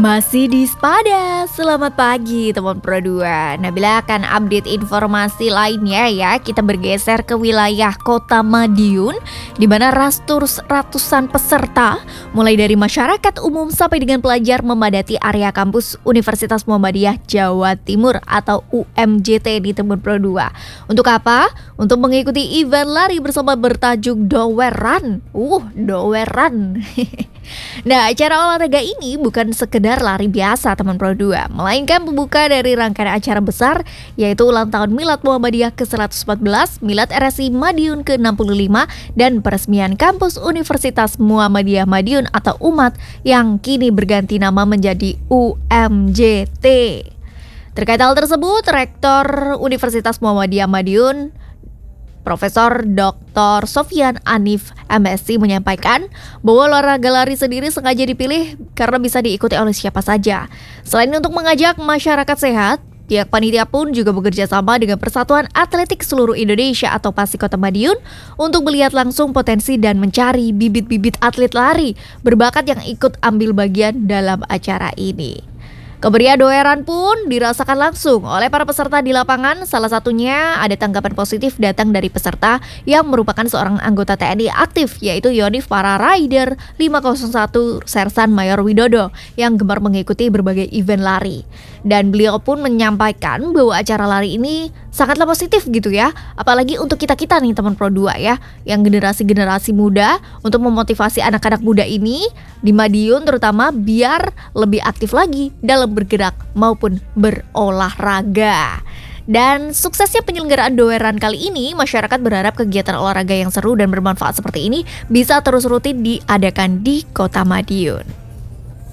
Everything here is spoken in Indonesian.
Masih di Spada, selamat pagi teman Pro 2. Nabila akan update informasi lainnya ya. Kita bergeser ke wilayah Kota Madiun, di mana ratusan peserta, mulai dari masyarakat umum sampai dengan pelajar memadati area kampus Universitas Muhammadiyah Jawa Timur atau UMJT di teman Pro 2. Untuk apa? Untuk mengikuti event lari bersama bertajuk Doweran. Doweran. Nah, acara olahraga ini bukan sekedar lari biasa teman Pro 2, melainkan pembuka dari rangkaian acara besar, yaitu ulang tahun Milad Muhammadiyah ke-114, Milad RSI Madiun ke-65, dan peresmian kampus Universitas Muhammadiyah Madiun atau UMAD yang kini berganti nama menjadi UMJT. Terkait hal tersebut, Rektor Universitas Muhammadiyah Madiun Profesor Dr. Sofyan Anif MSc menyampaikan bahwa olahraga lari sendiri sengaja dipilih karena bisa diikuti oleh siapa saja. Selain untuk mengajak masyarakat sehat, pihak panitia pun juga bekerja sama dengan Persatuan Atletik Seluruh Indonesia atau PASI Kota Madiun untuk melihat langsung potensi dan mencari bibit-bibit atlet lari berbakat yang ikut ambil bagian dalam acara ini. Kemeriahan Doweran pun dirasakan langsung oleh para peserta di lapangan. Salah satunya ada tanggapan positif datang dari peserta yang merupakan seorang anggota TNI aktif, yaitu Yonif para Rider 501 Sersan Mayor Widodo yang gemar mengikuti berbagai event lari. Dan beliau pun menyampaikan bahwa acara lari ini sangatlah positif gitu ya, apalagi untuk kita-kita nih teman Pro 2 ya, yang generasi-generasi muda, untuk memotivasi anak-anak muda ini di Madiun terutama biar lebih aktif lagi dalam bergerak maupun berolahraga. Dan suksesnya penyelenggaraan Doweran kali ini, masyarakat berharap kegiatan olahraga yang seru dan bermanfaat seperti ini bisa terus rutin diadakan di Kota Madiun.